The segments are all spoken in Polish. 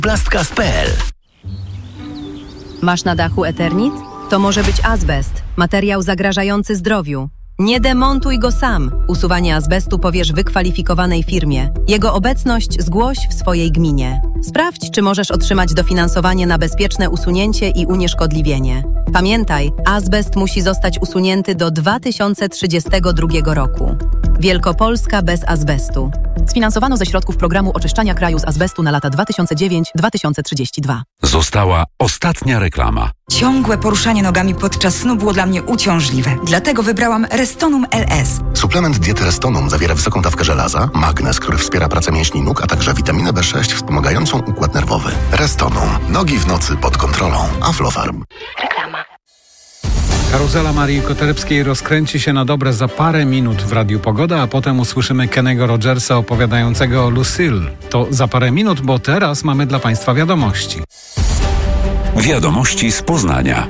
Plastcast.pl. Masz na dachu Eternit? To może być azbest, materiał zagrażający zdrowiu. Nie demontuj go sam. Usuwanie azbestu powierz wykwalifikowanej firmie. Jego obecność zgłoś w swojej gminie. Sprawdź, czy możesz otrzymać dofinansowanie na bezpieczne usunięcie i unieszkodliwienie. Pamiętaj, azbest musi zostać usunięty do 2032 roku. Wielkopolska bez azbestu. Sfinansowano ze środków programu oczyszczania kraju z azbestu na lata 2009-2032. Została ostatnia reklama. Ciągłe poruszanie nogami podczas snu było dla mnie uciążliwe. Dlatego wybrałam Restonum LS. Suplement diety Restonum zawiera wysoką dawkę żelaza, magnez, który wspiera pracę mięśni nóg, a także witaminę B6 wspomagającą układ nerwowy. Restonum. Nogi w nocy pod kontrolą. Aflofarm. Reklama. Karuzela Marii Koterypskiej rozkręci się na dobre za parę minut w Radiu Pogoda, a potem usłyszymy Kennego Rogersa opowiadającego o Lucille. To za parę minut, bo teraz mamy dla Państwa wiadomości. Wiadomości z Poznania.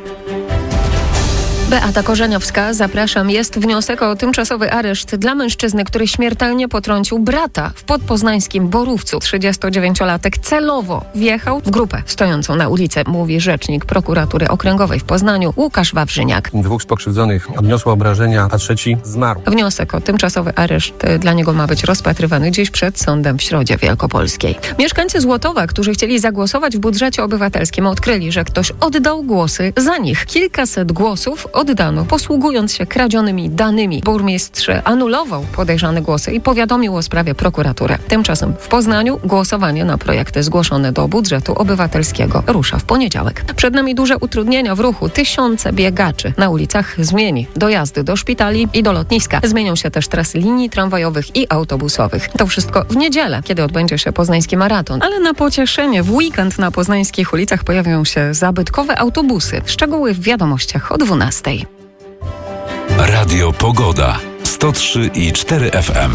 Beata Korzeniowska, zapraszam. Jest wniosek o tymczasowy areszt dla mężczyzny, który śmiertelnie potrącił brata w podpoznańskim Borówcu. 39-latek celowo wjechał w grupę stojącą na ulicy, mówi rzecznik prokuratury okręgowej w Poznaniu Łukasz Wawrzyniak. 2 z pokrzywdzonych odniosło obrażenia, a 3 zmarł. Wniosek o tymczasowy areszt dla niego ma być rozpatrywany dziś przed sądem w Środzie Wielkopolskiej. Mieszkańcy Złotowa, którzy chcieli zagłosować w budżecie obywatelskim, odkryli, że ktoś oddał głosy za nich. Kilkaset głosów oddano, posługując się kradzionymi danymi. Burmistrz anulował podejrzane głosy i powiadomił o sprawie prokuraturę. Tymczasem w Poznaniu głosowanie na projekty zgłoszone do budżetu obywatelskiego rusza w poniedziałek. Przed nami duże utrudnienia w ruchu. Tysiące biegaczy na ulicach zmieni dojazdy do szpitali i do lotniska. Zmienią się też trasy linii tramwajowych i autobusowych. To wszystko w niedzielę, kiedy odbędzie się poznański maraton. Ale na pocieszenie w weekend na poznańskich ulicach pojawią się zabytkowe autobusy. Szczegóły w wiadomościach o 12:00. Radio Pogoda 103,4 FM.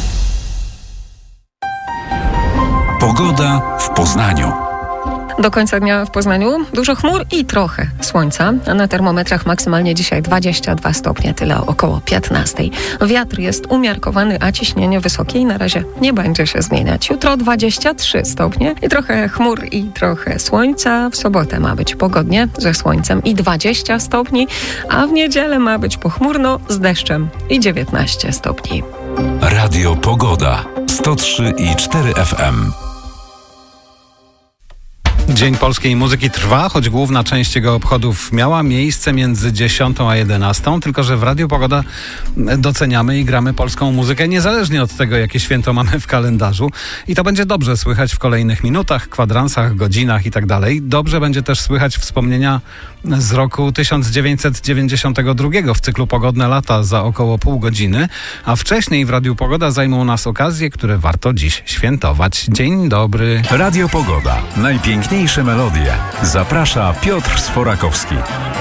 Pogoda w Poznaniu. Do końca dnia w Poznaniu dużo chmur i trochę słońca, a na termometrach maksymalnie dzisiaj 22 stopnie, tyle około 15:00. Wiatr jest umiarkowany, a ciśnienie wysokie i na razie nie będzie się zmieniać. Jutro 23 stopnie i trochę chmur i trochę słońca. W sobotę ma być pogodnie ze słońcem i 20 stopni, a w niedzielę ma być pochmurno z deszczem i 19 stopni. Radio Pogoda 103,4 FM. Dzień Polskiej Muzyki trwa, choć główna część jego obchodów miała miejsce między 10 a 11, tylko że w Radiu Pogoda doceniamy i gramy polską muzykę niezależnie od tego, jakie święto mamy w kalendarzu. I to będzie dobrze słychać w kolejnych minutach, kwadransach, godzinach i tak dalej. Dobrze będzie też słychać wspomnienia z roku 1992 w cyklu Pogodne lata za około pół godziny, a wcześniej w Radiu Pogoda zajmą nas okazje, które warto dziś świętować. Dzień dobry. Radio Pogoda. Najpiękniejsze melodie. Zaprasza Piotr Sforakowski.